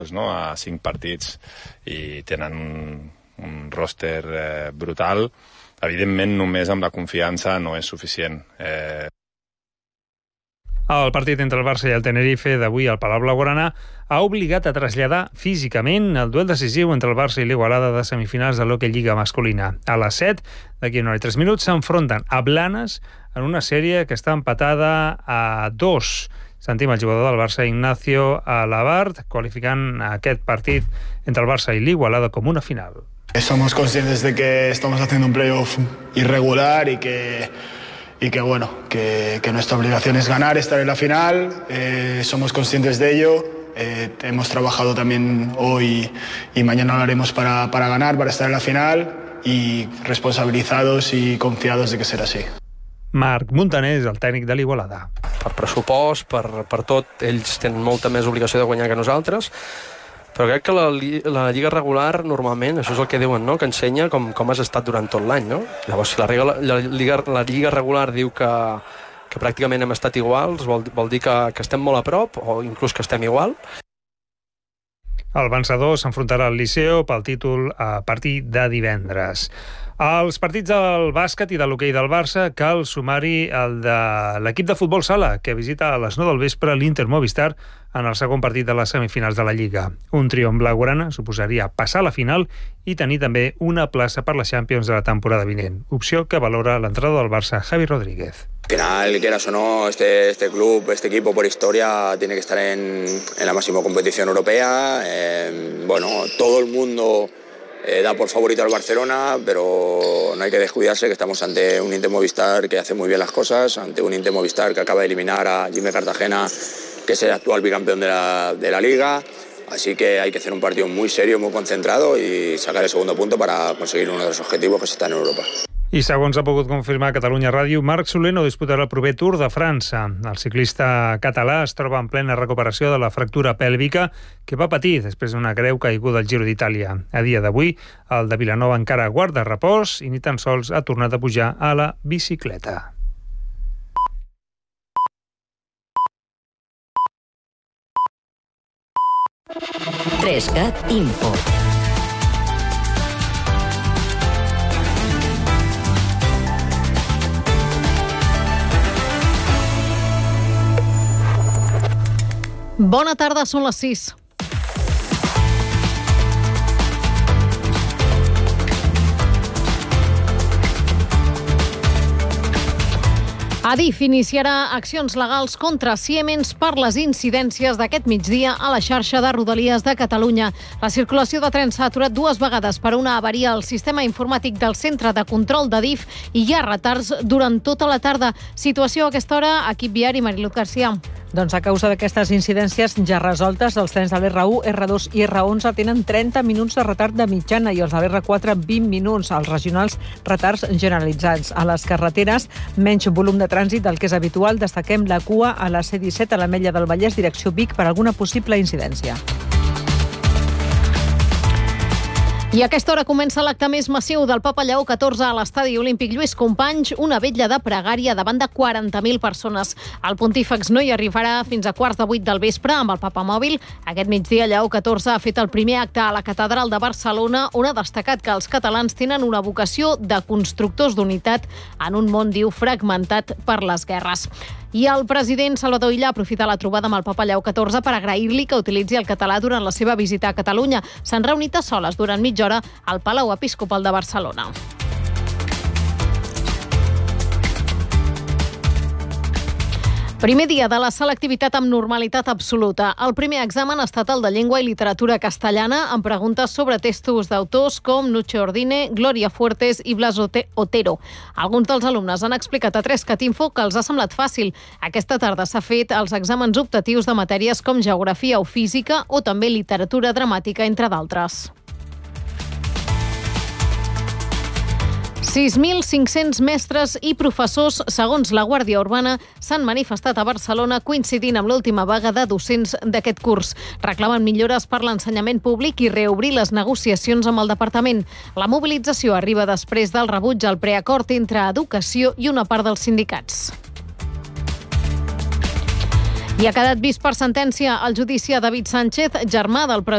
no? A 5 partits i tenen un roster brutal. Evidentment, només amb la confiança no és suficient. El partit entre el Barça i el Tenerife d'avui al Palau Blaugrana ha obligat a traslladar físicament el duel decisiu entre el Barça i l'Igualada de semifinals de l'Hockey Lliga masculina. A les 7, d'aquí a 1 hora i 3 minuts, s'enfronten a Blanes en una sèrie que està empatada a 2. Sentim el jugador del Barça, Ignacio Alabart, qualificant aquest partit entre el Barça i l'Igualada com una final. Somos conscientes de que estamos haciendo un playoff irregular y que nuestra obligación es ganar, estar en la final. Somos conscientes de ello. Hemos trabajado también hoy y mañana lo haremos para ganar, para estar en la final, y responsabilizados y confiados de que será así. Marc Montaner és el tècnic de l'Igualada. Per pressupost, per tot, ells tenen molta més obligació de guanyar que nosaltres, però crec que la lliga regular normalment, això és el que diuen, no? Que ensenya com has estat durant tot l'any, no? Llavors, si la lliga regular diu que pràcticament hem estat iguals, vol dir que estem molt a prop, o inclús que estem igual. El vencedor s'enfrontarà al Liceo pel títol a partir de divendres. Als partits del bàsquet i de l'hoquei del Barça cal sumar-hi el de l'equip de futbol sala, que visita a les 9 del vespre l'Inter Movistar en el segon partit de les semifinals de la Lliga. Un triomf blaugrana suposaria passar a la final i tenir també una plaça per la Champions de la temporada vinent, opció que valora l'entrenador del Barça, Javi Rodríguez. Al final, quieras o no, este club, este equipo por historia tiene que estar en la máxima competición europea. Todo el mundo da por favorito al Barcelona, pero no hay que descuidarse que estamos ante un Inter Movistar que hace muy bien las cosas, ante un Inter Movistar que acaba de eliminar a Jimmy Cartagena, que es el actual bicampeón de la Liga. Así que hay que hacer un partido muy serio, muy concentrado y sacar el segundo punto para conseguir uno de los objetivos, que es estar en Europa. I segons ha pogut confirmar Catalunya Ràdio, Marc Soler no disputarà el proper Tour de França. El ciclista català es troba en plena recuperació de la fractura pèlvica que va patir després d'una greu caiguda al Giro d'Itàlia. A dia d'avui, el de Vilanova encara guarda repòs i ni tan sols ha tornat a pujar a la bicicleta. Trescat Info. Bona tarda, són les 6. Adif iniciarà accions legals contra Siemens per les incidències d'aquest migdia a la xarxa de Rodalies de Catalunya. La circulació de trens s'ha aturat 2 vegades per una avaria al sistema informàtic del centre de control d'Adif i hi ha retards durant tota la tarda. Situació a aquesta hora, equip viari, Mariluz García. Doncs a causa d'aquestes incidències ja resoltes, els trens de l'R1, R2 i R11 tenen 30 minuts de retard de mitjana i els de l'R4 20 minuts. Els regionals, retards generalitzats. A les carreteres, menys volum de trànsit del que és habitual. Destaquem la cua a la C-17 a l'Ametlla del Vallès, direcció Vic, per alguna possible incidència. I a aquesta hora comença l'acte més massiu del Papa Lleó XIV a l'Estadi Olímpic Lluís Companys, una vetlla de pregària davant de 40.000 persones. El pontífex no hi arribarà fins a 7:15 del vespre amb el Papa Mòbil. Aquest migdia Lleó XIV ha fet el primer acte a la Catedral de Barcelona, on ha destacat que els catalans tenen una vocació de constructors d'unitat en un món, diu, fragmentat per les guerres. I el president Salvador Illa aprofita la trobada amb el Papa Lleó XIV per agrair-li que utilitzi el català durant la seva visita a Catalunya. S'han reunit a soles durant mitja hora al Palau Episcopal de Barcelona. Primer dia de la selectivitat amb normalitat absoluta. El primer examen ha estat el de llengua i literatura castellana, amb preguntes sobre textos d'autors com Nuche Ordine, Gloria Fuertes i Blas Otero. Alguns dels alumnes han explicat a Trescat Info que els ha semblat fàcil. Aquesta tarda s'ha fet els exàmens optatius de matèries com geografia o física o també literatura dramàtica, entre d'altres. 6.500 mestres i professors, segons la Guàrdia Urbana, s'han manifestat a Barcelona coincidint amb l'última vaga de docents d'aquest curs. Reclamen millores per l'ensenyament públic i reobrir les negociacions amb el departament. La mobilització arriba després del rebuig al preacord entre Educació i una part dels sindicats. I ha quedat vist per sentència el judici a David Sánchez, germà del president